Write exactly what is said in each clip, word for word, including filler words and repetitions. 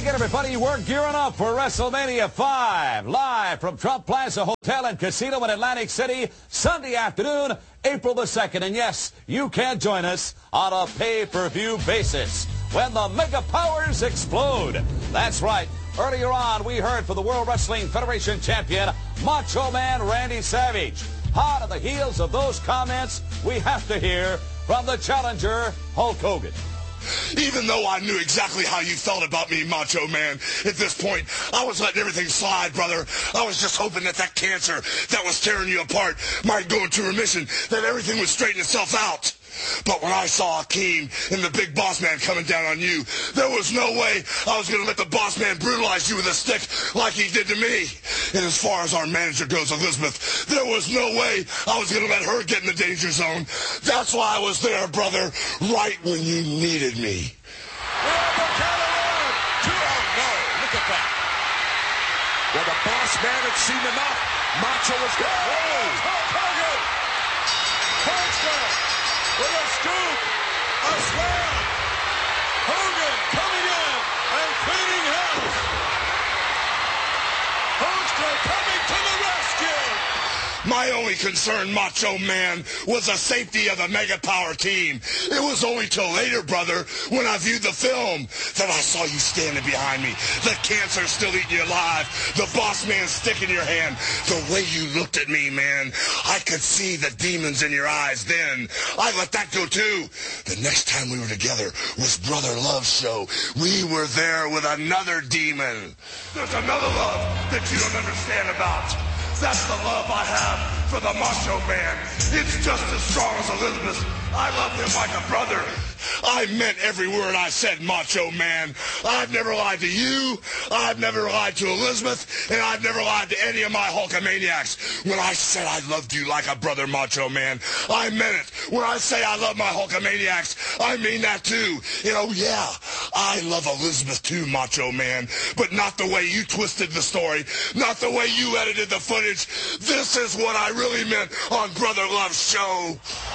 again, everybody. We're gearing up for WrestleMania five, live from Trump Plaza Hotel and Casino in Atlantic City, Sunday afternoon, April the second. And yes, you can join us on a pay-per-view basis when the mega powers explode. That's right. Earlier on, we heard from the World Wrestling Federation champion, Macho Man Randy Savage. Hot on the heels of those comments, we have to hear from the challenger, Hulk Hogan. Even though I knew exactly how you felt about me, Macho Man, at this point, I was letting everything slide, brother. I was just hoping that that cancer that was tearing you apart might go into remission, that everything would straighten itself out. But when I saw Akeem and the big boss man coming down on you, there was no way I was going to let the boss man brutalize you with a stick like he did to me. And as far as our manager goes, Elizabeth, there was no way I was going to let her get in the danger zone. That's why I was there, brother, right when you needed me. Look at that. Well, the boss man had seen enough. Macho was going. Hulk Hogan! Hulkster! With a scoop, a slam, Hogan coming in and cleaning house. Hulkster coming to the rescue. My only concern, Macho Man, was the safety of the Mega Power team. It was only till later, brother, when I viewed the film, that I saw you standing behind me. The cancer still eating you alive. The boss man stick in your hand. The way you looked at me, man, I could see the demons in your eyes then. I let that go too. The next time we were together was Brother Love's show. We were there with another demon. There's another love that you don't understand about. That's the love I have for the Macho Man. It's just as strong as Elizabeth. I love him like a brother. I meant every word I said, Macho Man. I've never lied to you, I've never lied to Elizabeth, and I've never lied to any of my Hulkamaniacs. When I said I loved you like a brother, Macho Man, I meant it. When I say I love my Hulkamaniacs, I mean that too. And oh yeah, I love Elizabeth too, Macho Man, but not the way you twisted the story, not the way you edited the footage. This is what I really meant on Brother Love's show.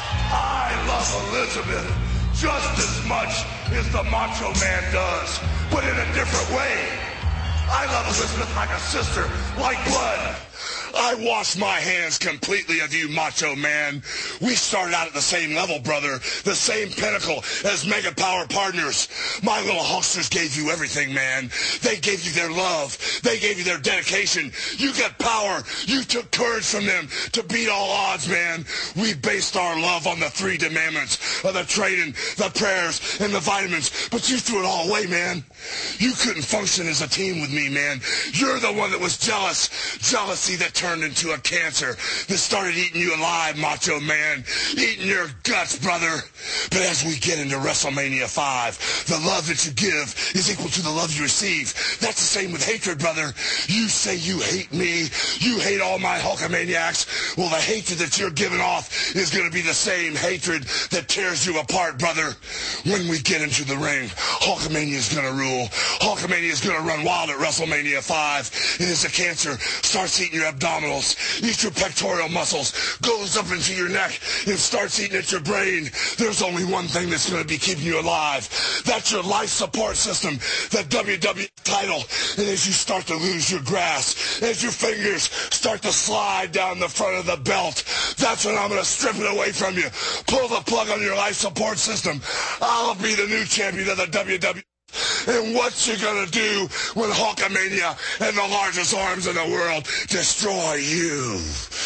I love Elizabeth just as much as the Macho Man does, but in a different way. I love Elizabeth like a sister, like blood. I wash my hands completely of you, Macho Man. We started out at the same level, brother, the same pinnacle as Mega Power partners. My little Hulksters gave you everything, man. They gave you their love. They gave you their dedication. You got power. You took courage from them to beat all odds, man. We based our love on the three commandments of the training, the prayers, and the vitamins, but you threw it all away, man. You couldn't function as a team with me, man. You're the one that was jealous. Jealousy that turned into a cancer that started eating you alive, Macho Man. Eating your guts, brother. But as we get into WrestleMania five, the love that you give is equal to the love you receive. That's the same with hatred, brother. You say you hate me. You hate all my Hulkamaniacs. Well, the hatred that you're giving off is going to be the same hatred that tears you apart, brother. When we get into the ring, Hulkamania is going to rule. Hulkamania is going to run wild at WrestleMania five. And as the cancer starts eating your abdominals, eats your pectoral muscles, goes up into your neck, and starts eating at your brain, there's only one thing that's going to be keeping you alive. That's your life support system, the W W F title. And as you start to lose your grasp, as your fingers start to slide down the front of the belt, that's when I'm going to strip it away from you. Pull the plug on your life support system. I'll be the new champion of the W W F. And what you gonna do when Hulkamania and the largest arms in the world destroy you?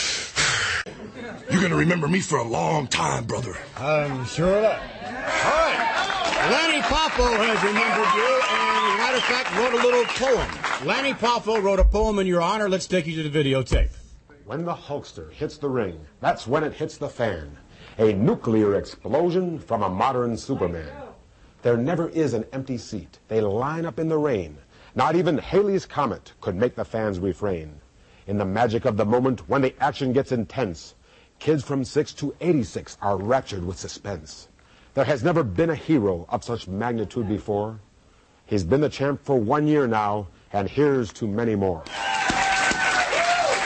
You're gonna remember me for a long time, brother. I'm sure of that. All right. Lanny Poffo has remembered you, and as a matter of fact, wrote a little poem. Lanny Poffo wrote a poem in your honor. Let's take you to the videotape. When the Hulkster hits the ring, that's when it hits the fan. A nuclear explosion from a modern Superman. There never is an empty seat. They line up in the rain. Not even Halley's Comet could make the fans refrain. In the magic of the moment, when the action gets intense, kids from six to eighty-six are raptured with suspense. There has never been a hero of such magnitude before. He's been the champ for one year now, and here's to many more.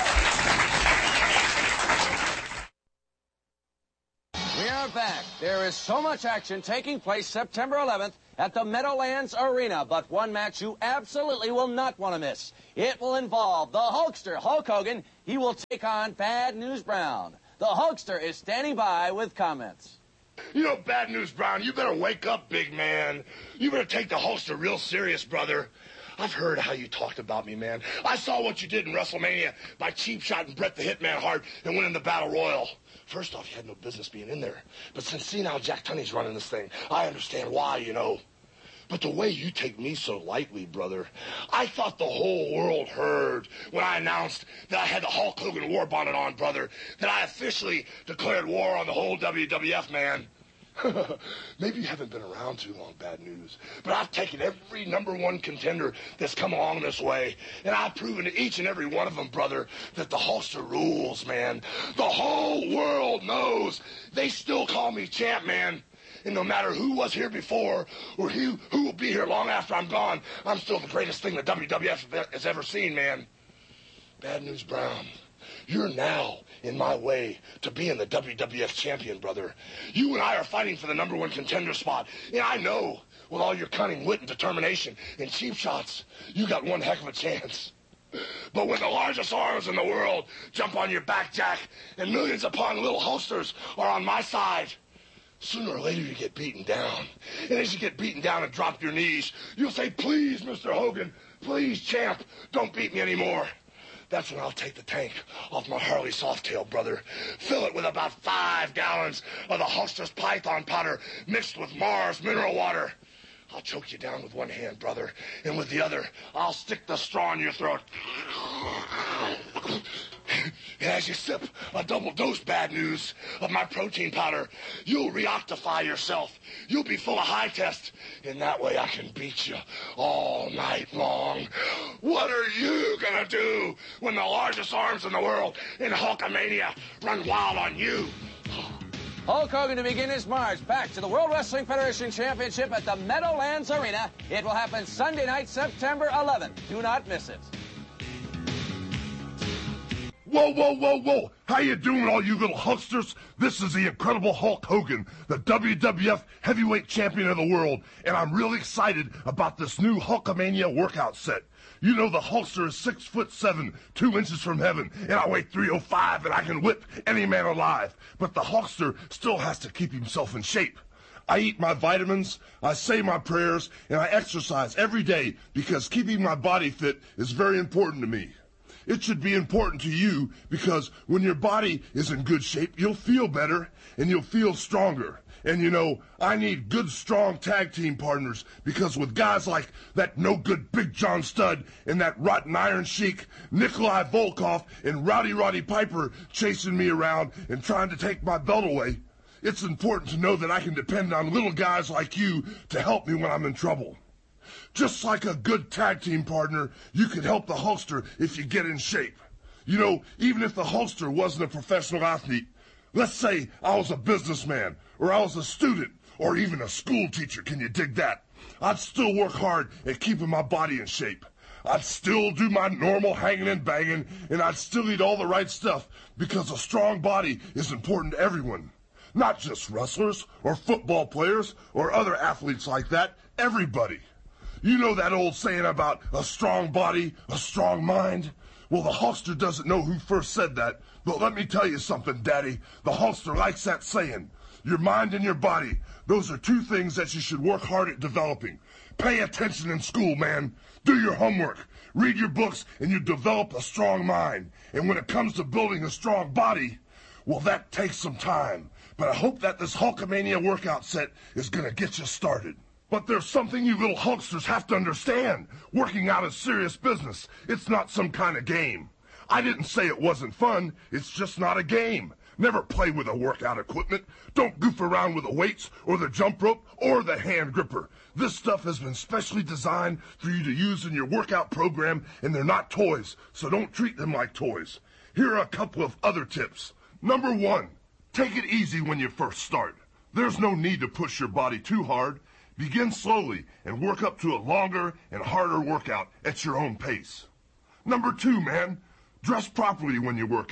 We are back. There is is so much action taking place September eleventh at the Meadowlands Arena, but one match you absolutely will not want to miss. It will involve the Hulkster, Hulk Hogan. He will take on Bad News Brown. The Hulkster is standing by with comments. You know, Bad News Brown, you better wake up, big man. You better take the Hulkster real serious, brother. I've heard how you talked about me, man. I saw what you did in WrestleMania by cheap shotting Bret the Hitman Hart and winning the Battle Royal. First off, you had no business being in there. But since senile Jack Tunney's running this thing, I understand why, you know. But the way you take me so lightly, brother, I thought the whole world heard when I announced that I had the Hulk Hogan war bonnet on, brother, that I officially declared war on the whole W W F, man. Maybe you haven't been around too long, Bad News, but I've taken every number one contender that's come along this way, and I've proven to each and every one of them, brother, that the Hulkster rules, man. The whole world knows. They still call me champ, man. And no matter who was here before or who, who will be here long after I'm gone, I'm still the greatest thing the W W F has ever seen, man. Bad News Brown, you're now in my way to being the W W F champion, brother. You and I are fighting for the number one contender spot. And I know, with all your cunning, wit, and determination and cheap shots, you got one heck of a chance. But when the largest arms in the world jump on your back, Jack, and millions upon little Hulksters are on my side, sooner or later you get beaten down. And as you get beaten down and drop your knees, you'll say, please, Mister Hogan, please, champ, don't beat me anymore. That's when I'll take the tank off my Harley Softail, brother. Fill it with about five gallons of the Hulkster's Python powder mixed with Mars mineral water. I'll choke you down with one hand, brother, and with the other, I'll stick the straw in your throat. And as you sip a double dose, Bad News, of my protein powder, you'll reoctify yourself. You'll be full of high test, and that way I can beat you all night long. What are you gonna do when the largest arms in the world in Hulkamania run wild on you? Hulk Hogan to begin his march back to the World Wrestling Federation Championship at the Meadowlands Arena. It will happen Sunday night, September eleventh. Do not miss it. Whoa, whoa, whoa, whoa. How you doing, all you little Hulksters? This is the Incredible Hulk Hogan, the W W F Heavyweight Champion of the world, and I'm really excited about this new Hulkamania workout set. You know the Hulkster is six foot seven, two inches from heaven, and I weigh three oh five, and I can whip any man alive. But the Hulkster still has to keep himself in shape. I eat my vitamins, I say my prayers, and I exercise every day because keeping my body fit is very important to me. It should be important to you because when your body is in good shape, you'll feel better and you'll feel stronger. And you know, I need good, strong tag team partners because with guys like that no-good Big John Studd and that rotten Iron Sheik, Nikolai Volkov and Rowdy Roddy Piper chasing me around and trying to take my belt away, it's important to know that I can depend on little guys like you to help me when I'm in trouble. Just like a good tag team partner, you could help the Hulkster if you get in shape. You know, even if the Hulkster wasn't a professional athlete, let's say I was a businessman, or I was a student, or even a school teacher, can you dig that? I'd still work hard at keeping my body in shape. I'd still do my normal hanging and banging, and I'd still eat all the right stuff, because a strong body is important to everyone. Not just wrestlers, or football players, or other athletes like that, everybody. You know that old saying about a strong body, a strong mind? Well, the Hulkster doesn't know who first said that, but let me tell you something, Daddy. The Hulkster likes that saying. Your mind and your body, those are two things that you should work hard at developing. Pay attention in school, man. Do your homework. Read your books, and you develop a strong mind. And when it comes to building a strong body, well, that takes some time. But I hope that this Hulkamania workout set is going to get you started. But there's something you little Hulksters have to understand. Working out is serious business. It's not some kind of game. I didn't say it wasn't fun. It's just not a game. Never play with a workout equipment. Don't goof around with the weights or the jump rope or the hand gripper. This stuff has been specially designed for you to use in your workout program, and they're not toys, so don't treat them like toys. Here are a couple of other tips. Number one, take it easy when you first start. There's no need to push your body too hard. Begin slowly and work up to a longer and harder workout at your own pace. Number two, man, dress properly when you work out.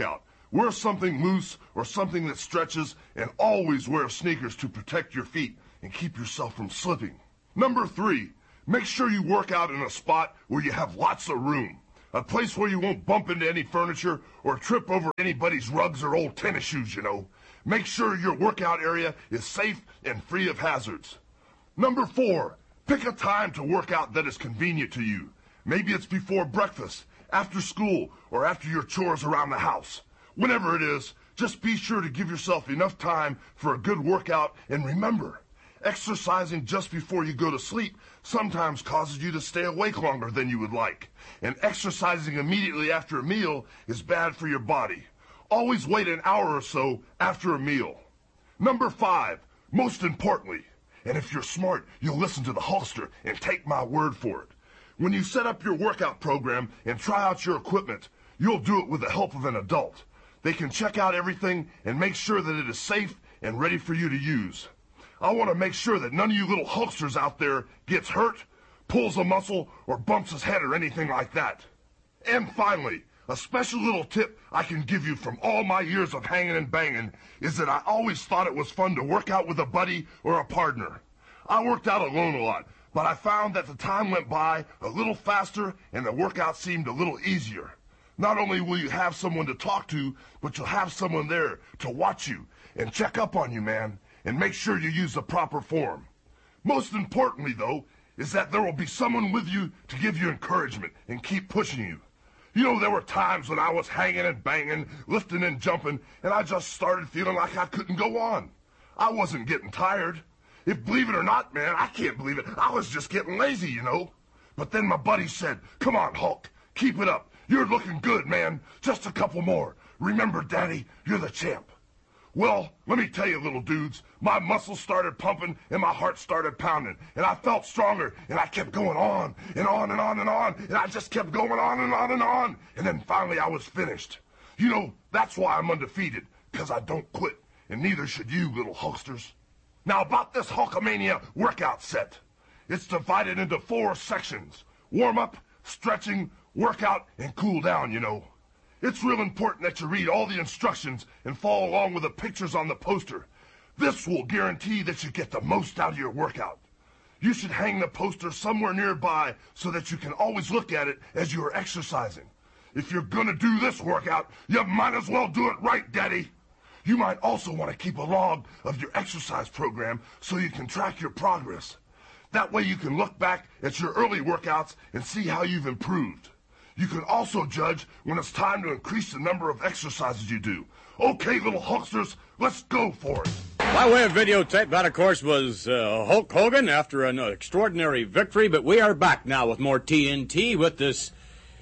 Wear something loose or something that stretches, and always wear sneakers to protect your feet and keep yourself from slipping. Number three, make sure you work out in a spot where you have lots of room. A place where you won't bump into any furniture or trip over anybody's rugs or old tennis shoes, you know. Make sure your workout area is safe and free of hazards. Number four, pick a time to work out that is convenient to you. Maybe it's before breakfast, after school, or after your chores around the house. Whenever it is, just be sure to give yourself enough time for a good workout, and remember, exercising just before you go to sleep sometimes causes you to stay awake longer than you would like. And exercising immediately after a meal is bad for your body. Always wait an hour or so after a meal. Number five, most importantly, and if you're smart, you'll listen to the Hulkster and take my word for it. When you set up your workout program and try out your equipment, you'll do it with the help of an adult. They can check out everything and make sure that it is safe and ready for you to use. I want to make sure that none of you little Hulksters out there gets hurt, pulls a muscle, or bumps his head or anything like that. And finally, a special little tip I can give you from all my years of hanging and banging is that I always thought it was fun to work out with a buddy or a partner. I worked out alone a lot, but I found that the time went by a little faster and the workout seemed a little easier. Not only will you have someone to talk to, but you'll have someone there to watch you and check up on you, man, and make sure you use the proper form. Most importantly, though, is that there will be someone with you to give you encouragement and keep pushing you. You know, there were times when I was hanging and banging, lifting and jumping, and I just started feeling like I couldn't go on. I wasn't getting tired. If, believe it or not, man, I can't believe it, I was just getting lazy, you know. But then my buddy said, "Come on, Hulk, keep it up. You're looking good, man. Just a couple more. Remember, Daddy, you're the champ." Well, let me tell you, little dudes, my muscles started pumping and my heart started pounding, and I felt stronger, and I kept going on and on and on and on, and I just kept going on and on and on, and then finally I was finished. You know, that's why I'm undefeated, because I don't quit, and neither should you, little Hulksters. Now, about this Hulkamania workout set. It's divided into four sections: warm-up, stretching, workout, and cool down, you know. It's real important that you read all the instructions and follow along with the pictures on the poster. This will guarantee that you get the most out of your workout. You should hang the poster somewhere nearby so that you can always look at it as you are exercising. If you're gonna do this workout, you might as well do it right, Daddy. You might also want to keep a log of your exercise program so you can track your progress. That way you can look back at your early workouts and see how you've improved. You can also judge when it's time to increase the number of exercises you do. Okay, little Hulksters, let's go for it. By way of videotape, that, of course, was uh, Hulk Hogan after an extraordinary victory. But we are back now with more T N T with this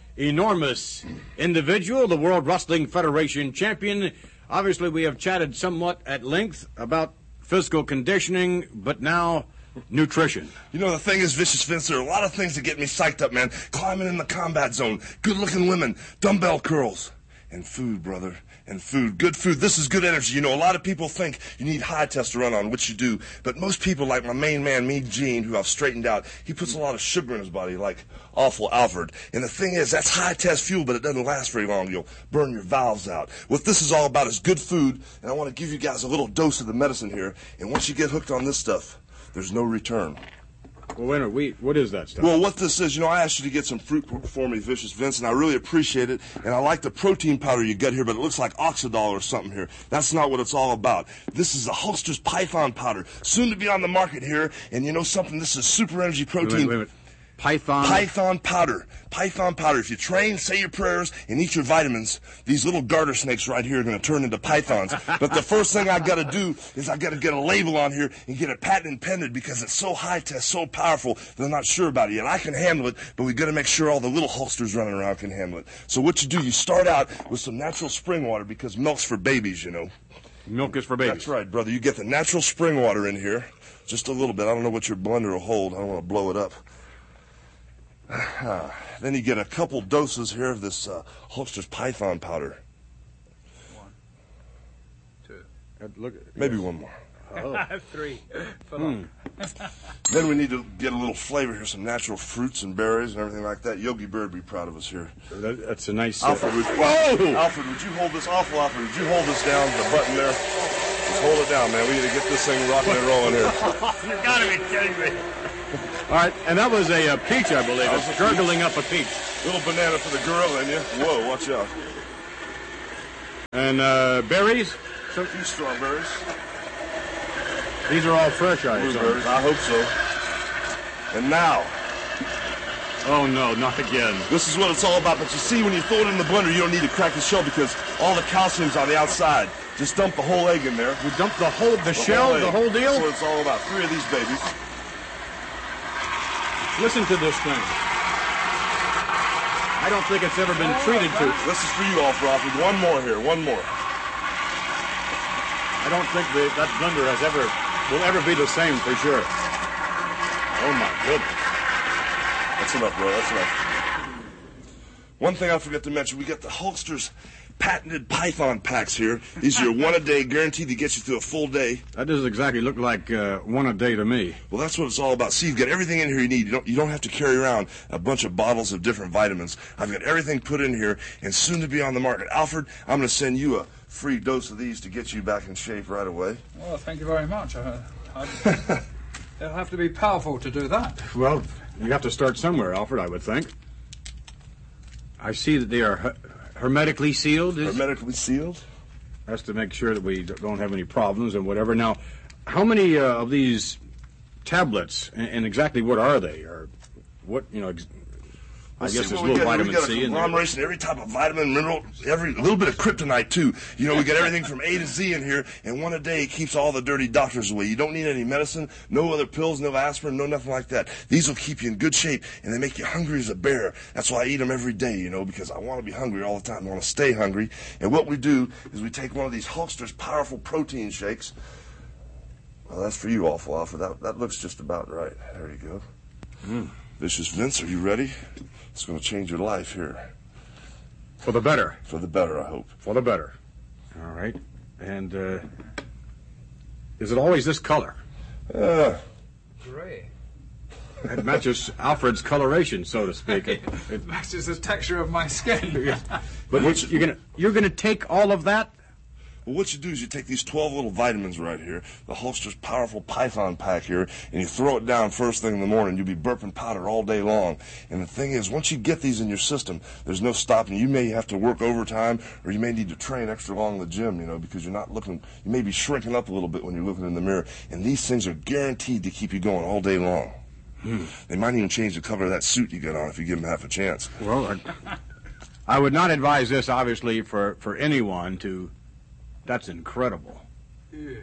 enormous individual, the World Wrestling Federation champion. Obviously, we have chatted somewhat at length about physical conditioning, but now nutrition. You know, the thing is, Vicious Vince, there are a lot of things that get me psyched up, man. Climbing in the combat zone, good-looking women, dumbbell curls, and food, brother, and food. Good food. This is good energy. You know, a lot of people think you need high testosterone, which you do, but most people, like my main man, Mean Gene, who I've straightened out, he puts a lot of sugar in his body, like Awful Alfred. And the thing is, that's high test fuel, but it doesn't last very long. You'll burn your valves out. What this is all about is good food, and I want to give you guys a little dose of the medicine here, and once you get hooked on this stuff, there's no return. Well, wait a minute. We, what is that stuff? Well, what this is, you know, I asked you to get some fruit for me, Vicious Vince, and I really appreciate it. And I like the protein powder you got here, but it looks like Oxidol or something here. That's not what it's all about. This is the Hulkster's Python powder, soon to be on the market here. And you know something? This is super energy protein. Wait, wait, wait. Python? Python powder. Python powder. If you train, say your prayers, and eat your vitamins, these little garter snakes right here are going to turn into pythons. But the first thing I got to do is I got to get a label on here and get it patent pended because it's so high test, so powerful that I'm not sure about it yet. I can handle it, but we got to make sure all the little Hulksters running around can handle it. So what you do, you start out with some natural spring water because milk's for babies, you know. Milk is for babies. That's right, brother. You get the natural spring water in here, just a little bit. I don't know what your blender will hold. I don't want to blow it up. Uh, then you get a couple doses here of this uh, Hulkster's Python powder. One, two. Uh, look, Maybe yes. one more. Oh. Three. Hmm. Then we need to get a little flavor here, some natural fruits and berries and everything like that. Yogi Bird would be proud of us here. That, that's a nice... Uh, Alfred, would, whoa! Alfred, would you hold this? Awful, Alfred, would you hold this down, the button there? Just hold it down, man. We need to get this thing rocking and rolling here. You gotta be kidding me. All right, and that was a uh, peach, I believe. That was It's a gurgling up a peach. Little banana for the gorilla in you. Whoa, watch out. And uh, berries? So few strawberries. These are all fresh, I Blueberries, I hope so. And now, Oh, no, not again. this is what it's all about. But you see, when you throw it in the blender, you don't need to crack the shell because all the calcium's on the outside. Just dump the whole egg in there. You dump the whole, the, The shell, egg. the whole deal? That's what it's all about. Three of these babies. Listen to this thing. I don't think it's ever been treated to. This is for you, Alfred. Alfred. One more here. One more. I don't think the, that blender has ever, will ever be the same for sure. Oh, my goodness. That's enough, bro. That's enough. One thing I forgot to mention, we got the Hulkster's patented Python packs here. These are your one a day, guaranteed to get you through a full day. That doesn't exactly look like uh, one a day to me. Well, that's what it's all about. See, you've got everything in here you need. You don't, you don't have to carry around a bunch of bottles of different vitamins. I've got everything put in here and soon to be on the market. Alfred, I'm going to send you a free dose of these to get you back in shape right away. Well, thank you very much. Uh, I, it'll have to be powerful to do that. Well, you have to start somewhere, Alfred, I would think. I see that they are her- hermetically sealed. Is, Hermetically sealed? That's to make sure that we d- don't have any problems and whatever. Now, how many uh, of these tablets, and, and exactly what are they? Or what, you know, ex- I Well, guess see there's a what we little got here. vitamin We got C a in there. conglomeration, every type of vitamin, mineral, every a little bit of kryptonite too. You know, we got everything from A to Z in here, and one a day keeps all the dirty doctors away. You don't need any medicine, no other pills, no aspirin, no nothing like that. These will keep you in good shape, and they make you hungry as a bear. That's why I eat them every day, you know, because I want to be hungry all the time. I want to stay hungry. And what we do is we take one of these Hulkster's powerful protein shakes. Well, that's for you, Awful Alpha. That that looks just about right. There you go. Mm. Vicious Vince, are you ready? It's going to change your life here. For the better. For the better, I hope. For the better. All right. And uh, is it always this color? Uh, Gray. It matches Alfred's coloration, so to speak. It, it, Matches the texture of my skin. but Which- you're gonna you're gonna take all of that. well, what you do is you take these twelve little vitamins right here, the Hulkster's powerful Python pack here, and you throw it down first thing in the morning. You'll be burping powder all day long. And the thing is, once you get these in your system, there's no stopping. You may have to work overtime, or you may need to train extra long in the gym, you know, because you're not looking, you may be shrinking up a little bit when you're looking in the mirror. And these things are guaranteed to keep you going all day long. Hmm. They might even change the color of that suit you got on if you give them half a chance. Well, I, I would not advise this, obviously, for, for anyone to. That's incredible. Yeah.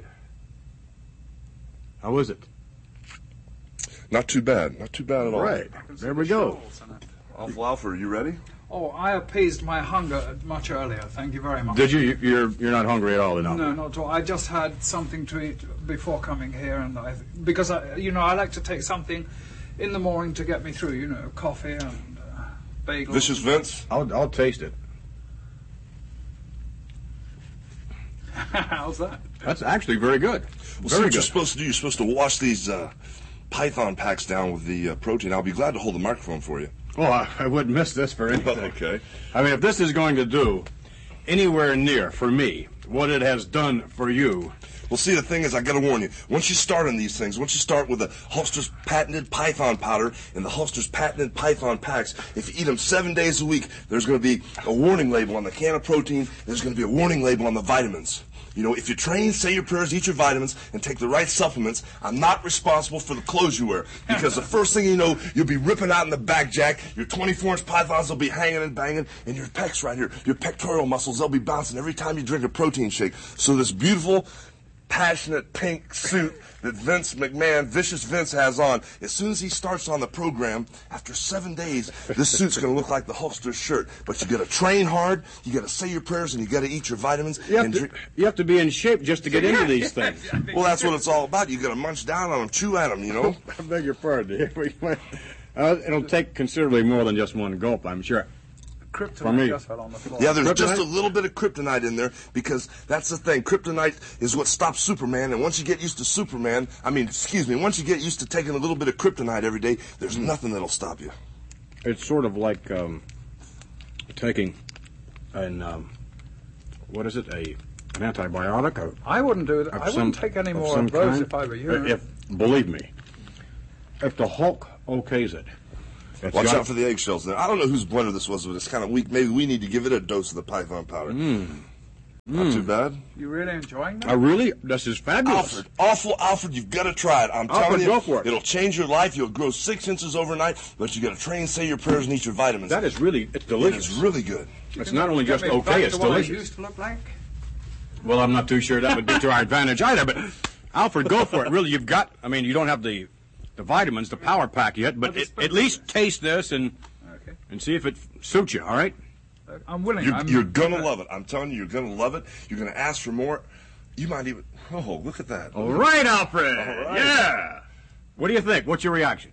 How is it? Not too bad. Not too bad at all. Right. There we go. Awful Alpha, are you ready? Oh, I appeased my hunger much earlier. Thank you very much. Did you? You- You're you're not hungry at all, then? No, not at all. I just had something to eat before coming here, and I because I, you know, I like to take something in the morning to get me through. You know, coffee and uh, bagels. Vicious Vince? I'll I'll taste it. How's that? That's actually very good. Well, see Very what good. you're supposed to do. You're supposed to wash these uh, Python packs down with the uh, protein. I'll be glad to hold the microphone for you. Oh, I, I wouldn't miss this for anything. Okay. I mean, if this is going to do anywhere near for me what it has done for you. Well, see, the thing is, I got to warn you. Once you start on these things, once you start with the Hulkster's patented Python powder and the Hulkster's patented Python packs, if you eat them seven days a week, there's going to be a warning label on the can of protein. There's going to be a warning label on the vitamins. You know, if you train, say your prayers, eat your vitamins, and take the right supplements, I'm not responsible for the clothes you wear. Because the first thing you know, you'll be ripping out in the back, Jack. Your twenty-four inch pythons will be hanging and banging, and your pecs right here, your pectoral muscles, they'll be bouncing every time you drink a protein shake. So this beautiful, passionate pink suit that Vince McMahon, Vicious Vince, has on, as soon as he starts on the program, after seven days, this suit's going to look like the Hulkster's shirt. But you got to train hard, you got to say your prayers, and you got to eat your vitamins. You have, and to, drink. you have to be in shape just to get into these things. Well, that's what it's all about. You got to munch down on them, chew at them, you know. I beg your pardon. uh, it'll take considerably more than just one gulp, I'm sure. kryptonite just fell on the floor. Yeah, there's Kryptonite? just a little bit of kryptonite in there because that's the thing. Kryptonite is what stops Superman, and once you get used to Superman, I mean, excuse me, once you get used to taking a little bit of kryptonite every day, there's nothing that'll stop you. It's sort of like um, taking an, um, what is it, a an antibiotic? Or, I wouldn't do that. I some, wouldn't take any of more some of those kind. if I were you. If, believe me, if the Hulk okays it, it's Watch got- out for the eggshells there. I don't know whose blender this was, but it's kind of weak. Maybe we need to give it a dose of the Python powder. Mm. Not too bad. You really enjoying that? I really, this is fabulous. Alfred, awful Alfred, you've got to try it. I'm Alfred, telling you, go for it. It'll change your life. You'll grow six inches overnight, but you got to train, say your prayers, and eat your vitamins. That is really, it's delicious. It's really good. It's not only Get just me okay, back it's to what I delicious. used to look like? Well, I'm not too sure that would be to our advantage either, but Alfred, go for it. Really, you've got, I mean, you don't have the, the vitamins, the power pack yet, but it, at least taste this and Okay. and see if it suits you, all right? I'm willing. You're, I'm, you're gonna love it. I'm telling you, you're gonna love it. You're gonna ask for more. You might even. Oh, look at that. All right, Alfred. All right. Yeah. What do you think? What's your reaction?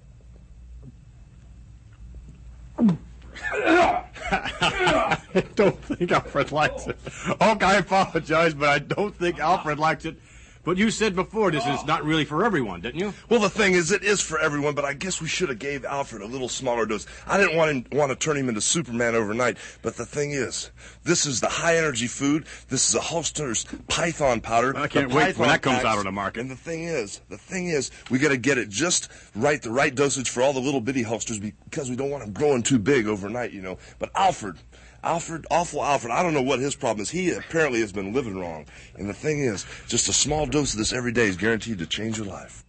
I don't think Alfred likes it. Okay, I apologize, but I don't think Alfred likes it. But you said before this is not really for everyone, didn't you? Well, the thing is, it is for everyone, but I guess we should have gave Alfred a little smaller dose. I didn't want him, want to turn him into Superman overnight, but the thing is, this is the high-energy food. This is a Hulkster's Python powder. I can't The wait when Python that comes packs. out on the market. And the thing is, the thing is, we got to get it just right, the right dosage for all the little bitty Hulksters because we don't want them growing too big overnight, you know. But Alfred, Alfred, awful Alfred, I don't know what his problem is. He apparently has been living wrong. And the thing is, just a small dose of this every day is guaranteed to change your life.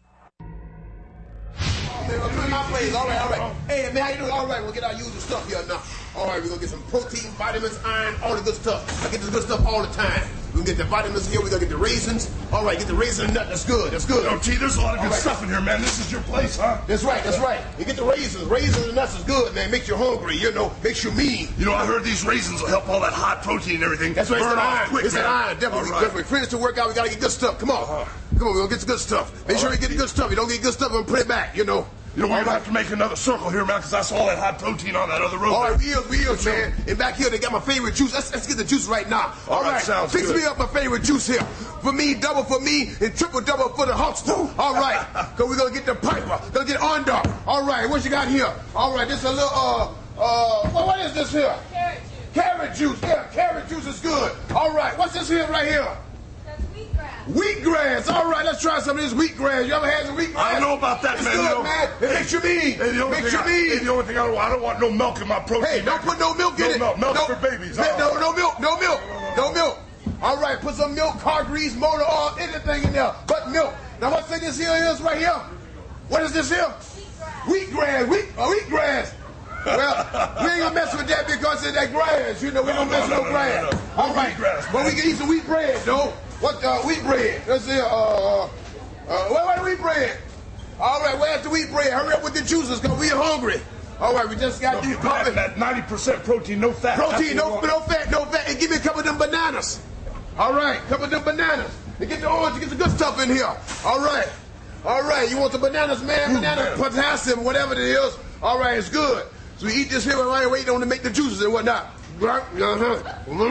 Oh, man, I'm in my place. All right, all right. Hey, man, how you doing? All right, we'll get our usual stuff here now. All right, we're going to get some protein, vitamins, iron, all the good stuff. I get this good stuff all the time. We're going to get the vitamins here. We're going to get the raisins. All right, get the raisin and nut. That's good. That's good. Oh, T, there's a lot of good All right. stuff in here, man. This is your place, huh? That's right, that's right. You get the raisins. Raisins and nuts is good, man. Makes you hungry, you know. Makes you mean. You know, I heard these raisins will help all that hot protein and everything. That's right, it's burn that off iron. quick, It's man. that iron, definitely. All right. definitely. Finish the workout, we got to get good stuff. Come on. Uh-huh. Come on, we're going to get the good stuff. Make All sure right. you get the good stuff. You don't get good stuff, and put it back, you know. You know, we're going to have to make another circle here, man, because I saw that hot protein on that other road. All right, we is, we is, man. And back here, they got my favorite juice. Let's, let's get the juice right now. All All right, right, sounds fix good. me up my favorite juice here. For me, double for me, and triple double for the Hulkster. All right, because we're going to get the Piper. Going to get Under. All right, what you got here? All right, this is a little, uh, uh, what, what is this here? Carrot juice. Carrot juice, yeah, carrot juice is good. All right, what's this here right here? That's wheatgrass. Wheatgrass. All right, let's try some of this wheatgrass. You ever had some wheatgrass? I don't know about that, it's man. Good, You know, man. It makes you mean. Hey, the only makes thing you I, mean. hey, the only thing I don't want, I don't want no milk in my protein. Hey, don't put no milk in No it. milk. Milk's no, for babies. No, Uh-uh. no, no milk. No milk. No milk. All right, put some milk, car grease, motor oil, anything in there, but milk. Now, what thing this here is right here? What is this here? Wheatgrass. Wheat, uh, wheatgrass. Well, we ain't gonna mess with that because it's that grass. You know, we don't no, mess with no, no, no, grass. no, no. All right, Wheatgrass, but man. we can eat some wheat bread, though. What uh, wheat bread? Let's see. Uh, uh, uh, where, where the wheat bread? All right, where's the wheat bread? Hurry up with the juices, cause we are hungry. All right, we just got these That, coffee. that ninety percent protein, no fat. Protein, That's no, what we no want. fat, no fat. And give me a couple of them bananas. All right, couple of them bananas. And get the orange, get the good stuff in here. All right. All right, you want the bananas, man? Banana, potassium, whatever it is. All right, it's good. So we eat this here while we're waiting on to make the juices and whatnot. Uh-huh.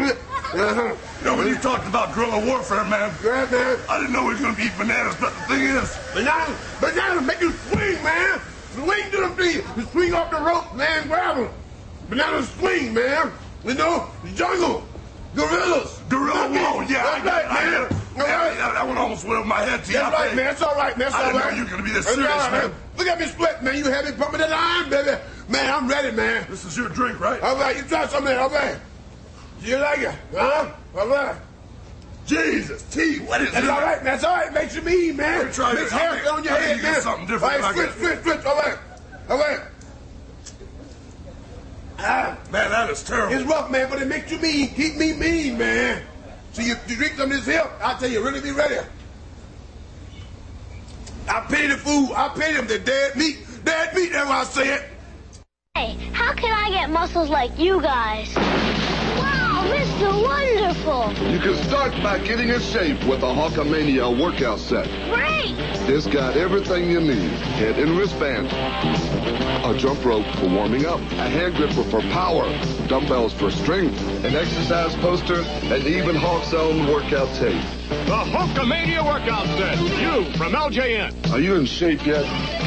Uh-huh. You know, when you talked about guerrilla warfare, man, Right, man. I didn't know we were going to eat bananas, but the thing is, Bananas, bananas, make you swing, man. Swing to them things. You swing off the rope, man. Grab them. Bananas swing, man. You know, jungle, gorillas. gorilla whoa, yeah, I That's got it, right, I man. got it. All Yeah, right. that, that one almost went over my head, T. That's I right, think. man. It's all right, man. It's I all didn't know right. you were gonna be this That's serious, all right, man. Look at me split, man. You had me pumping that iron, baby. Man, I'm ready, man. This is your drink, right? All right, you try some of that, all right? You like it? Huh? All right. Jesus, T, what is That's this? all right, man. That's all right. Makes you mean, man. Let me try Makes this. I hair think- on your I think head, you get man. something different All right, than I switch, get. switch, switch. All right. All right. Ah, Man, that is terrible. it's rough, man, but it makes you mean. Keep me mean, man. So you, you drink some of this here, I'll tell you, really be ready. I pay the food. I pay them the dead meat. Dead meat, that's why I say it. Hey, how can I get muscles like you guys? Wow, this is so wonderful. You can start by getting in shape with the Hulkamania workout set. Great. It's got everything you need. Head and wristband, a jump rope for warming up, a hand gripper for power, dumbbells for strength, an exercise poster, and even Hulk's own workout tape. The Hulkamania workout set. You from L J N. Are you in shape yet?